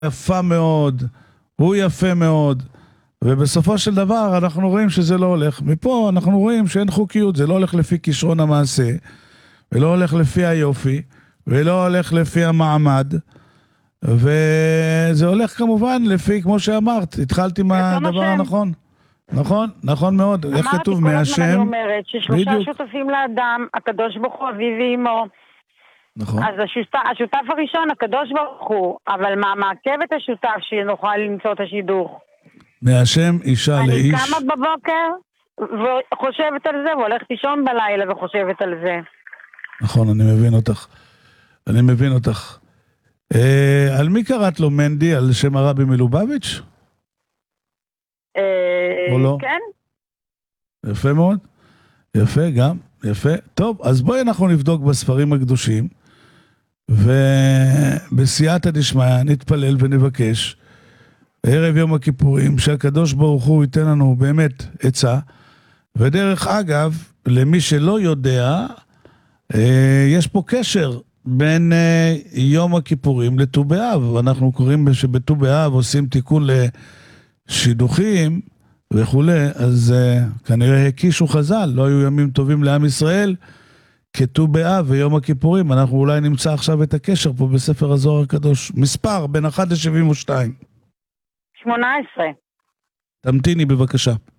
יפה מאוד, הוא יפה מאוד, ובסופו של דבר אנחנו רואים שזה לא הולך. מפה אנחנו רואים שאין חוקיות, זה לא הולך לפי כישרון המעשה, ולא הולך לפי היופי, ולא הולך לפי המעמד, וזה הולך כמובן לפי, כמו שאמרת, התחלתי מהדבר הנכון. נכון, נכון מאוד. איך כתוב מהשם? אמרתי, כל הזמן אני אומרת ששלושה שותפים לאדם, הקדוש ברוך הוא אביו ואמו. נכון. אז השותף הראשון, הקדוש ברוך הוא, אבל מה מעכב את השותף שנוכל למצוא את השידוך? מהשם אישה לאיש. אני קמה בבוקר וחושבת על זה, והולכת לישון בלילה וחושבת על זה. נכון, אני מבין אותך. אני מבין אותך. על מי קראת לו מנדי? על שם הרבי מלובביץ'? או לא? כן. יפה מאוד. יפה גם. יפה. טוב, אז בואי אנחנו נבדוק בספרים הקדושים, ובסייעתא דשמיא נתפלל ונבקש ערב יום הכיפורים שהקדוש ברוך הוא ייתן לנו באמת עצה. ודרך אגב, למי שלא יודע, יש פה קשר בין יום הכיפורים לט"ו באב. אנחנו קוראים שבט"ו באב עושים תיקון לשידוכים וכולי, אז כנראה הקישו חז"ל, לא היו ימים טובים לעם ישראל כט"ו באב ויום הכיפורים. אנחנו אולי נמצא עכשיו את הקשר פה בספר הזוהר הקדוש. מספר בין 1 ל-72. 18. תמתיני בבקשה.